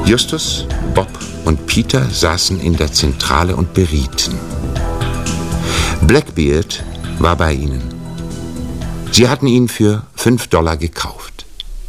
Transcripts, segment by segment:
Justus, Bob und Peter saßen in der Zentrale und berieten. Blackbeard war bei ihnen. Sie hatten ihn für $5 gekauft.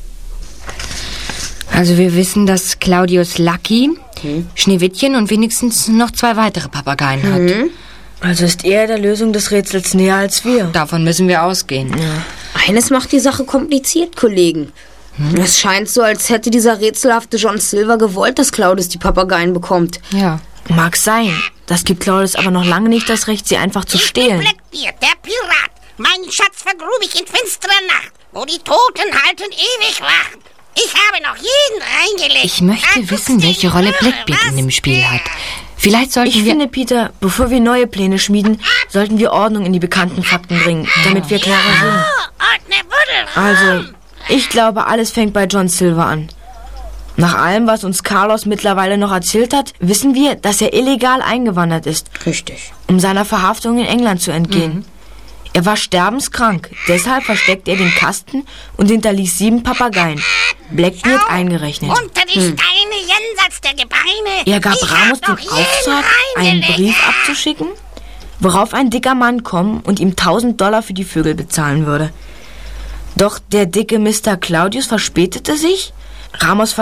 Also wir wissen, dass Claudius Lucky, Schneewittchen und wenigstens noch 2 weitere Papageien hat. Also ist er der Lösung des Rätsels näher als wir. Davon müssen wir ausgehen. Ja. Eines macht die Sache kompliziert, Kollegen. Es scheint so, als hätte dieser rätselhafte John Silver gewollt, dass Claudius die Papageien bekommt. Ja. Mag sein. Das gibt Claudius aber noch lange nicht das Recht, sie einfach zu stehlen. Blackbeard, der Pirat. Meinen Schatz vergrub ich in finsterer Nacht, wo die Toten halten ewig Wacht. Ich habe noch jeden reingelegt. Ich möchte wissen, welche Rolle Blackbeard in dem Spiel hat. Vielleicht sollten Ich finde, Peter, bevor wir neue Pläne schmieden, sollten wir Ordnung in die bekannten Fakten bringen, damit wir klarer sehen. Ordne Buddel. Also, ich glaube, alles fängt bei John Silver an. Nach allem, was uns Carlos mittlerweile noch erzählt hat, wissen wir, dass er illegal eingewandert ist. Richtig. Um seiner Verhaftung in England zu entgehen. Er war sterbenskrank, deshalb versteckte er den Kasten und hinterließ 7 Papageien, Blackbeard eingerechnet. Unter die Steine jenseits der Gebeine. Er gab Ich Ramos hab den noch jeden Auftrag, einen reingelegt. Brief abzuschicken, worauf ein dicker Mann kommen und ihm $1000 für die Vögel bezahlen würde. Doch der dicke Mr. Claudius verspätete sich, Ramos